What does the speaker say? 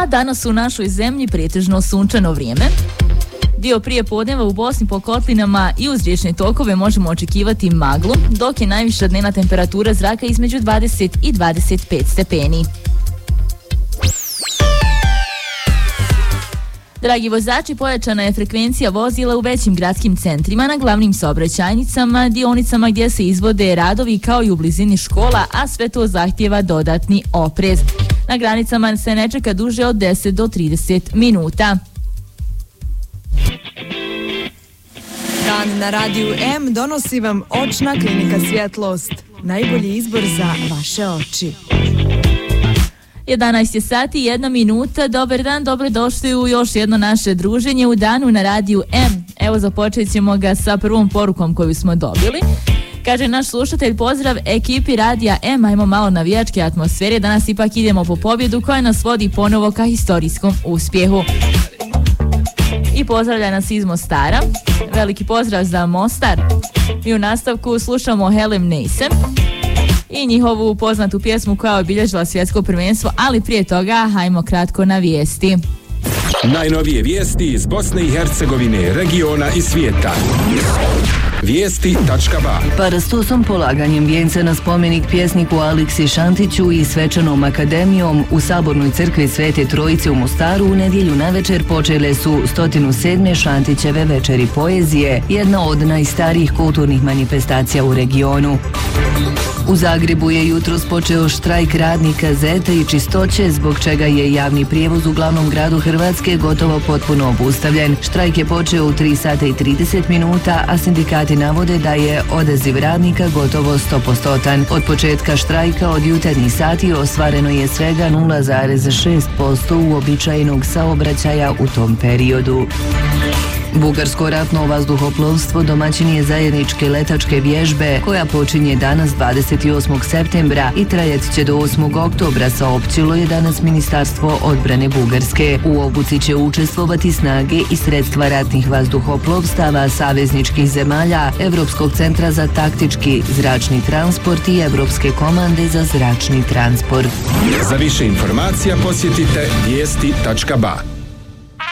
danas u našoj zemlji pretežno sunčano vrijeme. Dio prije podneva u Bosni po kotlinama i uz riječne tokove možemo očekivati maglu, dok je najviša dnevna temperatura zraka između 20 i 25 stepeni. Dragi vozači, pojačana je frekvencija vozila u većim gradskim centrima, na glavnim saobraćajnicama, dionicama gdje se izvode radovi kao i u blizini škola, a sve to zahtijeva dodatni oprez. Na granicama se ne čeka duže od 10 do 30 minuta. Dan na Radiju M donosi vam Očna klinika Svjetlost. Najbolji izbor za vaše oči. 11 je sati i 1 minuta. Dobar dan, dobrodošli u još jedno naše druženje u danu na Radiju M. Evo, započet ćemo ga sa prvom porukom koju smo dobili. Kaže naš slušatelj: pozdrav ekipi Radija M, ajmo malo navijačke atmosfere, danas ipak idemo po pobjedu koja nas vodi ponovo ka historijskom uspjehu. I pozdravlja nas iz Mostara. Veliki pozdrav za Mostar. I u nastavku slušamo Helen Neisen i njihovu poznatu pjesmu koja je obilježila svjetsko prvenstvo, ali prije toga hajmo kratko na vijesti. Najnovije vijesti iz Bosne i Hercegovine, regiona i svijeta. Vijesti.ba. Parastosom polaganjem vijenca na spomenik pjesniku Aleksi Šantiću i svečanom akademijom u Sabornoj crkvi Svete Trojice u Mostaru u nedjelju navečer počele su 107. Šantićeve večeri poezije, jedna od najstarijih kulturnih manifestacija u regionu. U Zagrebu je jutros počeo štrajk radnika ZET-a i Čistoće, zbog čega je javni prijevoz u glavnom gradu Hrvatske gotovo potpuno obustavljen. Štrajk je počeo u 3 sata i 30 minuta, a sindikati navode da je odaziv radnika gotovo 100%. Od početka štrajka od jutarnjih sati ostvareno je svega 0,6% uobičajenog saobraćaja u tom periodu. Bugarsko ratno vazduhoplovstvo domaćin je zajedničke letačke vježbe koja počinje danas 28. septembra i trajat će do 8. oktobra, saopćilo je danas Ministarstvo odbrane Bugarske. U obuci će učestvovati snage i sredstva ratnih vazduhoplovstava savezničkih zemalja, Evropskog centra za taktički zračni transport i Evropske komande za zračni transport. Za više informacija posjetite vijesti.ba.